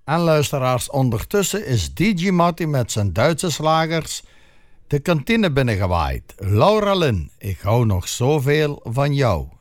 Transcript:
En luisteraars, ondertussen is DJ Matty met zijn Duitse slagers de kantine binnengewaaid. Laura Lynn, ik hou nog zoveel van jou.